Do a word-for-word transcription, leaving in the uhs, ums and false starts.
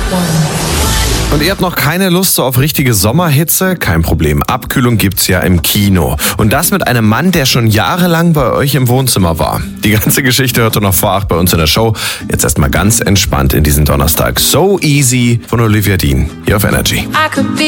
Und ihr habt noch keine Lust so auf richtige Sommerhitze? Kein Problem, Abkühlung gibt's ja im Kino. Und das mit einem Mann, der schon jahrelang bei euch im Wohnzimmer war. Die ganze Geschichte hört ihr noch vor acht bei uns in der Show. Jetzt erstmal ganz entspannt in diesen Donnerstag. So Easy von Olivia Dean hier auf Energy.